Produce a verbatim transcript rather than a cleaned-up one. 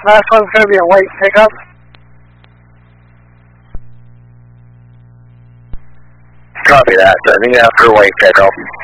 Last one's going to be a late pickup. Copy that. Sending after late pickup.